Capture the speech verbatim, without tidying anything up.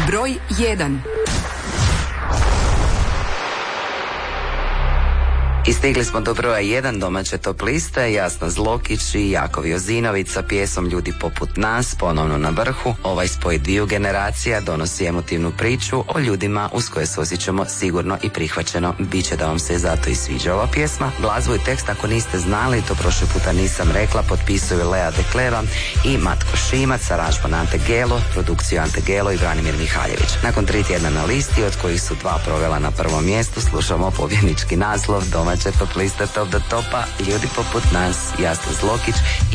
Broj jedan. I stigli smo do broja jedan domaće top liste, Jasna Zlokić i Jakov Jozinović sa pjesmom Ljudi poput nas, ponovno na vrhu. Ovaj spoj dviju generacija donosi emotivnu priču o ljudima uz koje se osjećamo sigurno i prihvaćeno. Biće da vam se zato i sviđa ova pjesma. Glazbu i tekst, ako niste znali, to prošli puta nisam rekla, potpisuju Lea Dekleva i Matko Šimac, aranžman Ante Gelo, produkciju Ante Gelo i Branimir Mihaljević. Nakon tri tjedna na listi, od kojih su dva provela na prvom mjestu, slušamo pobjednički naslov domaće top liste Top do Topa, Ljudi poput nas, Jasna Zlokić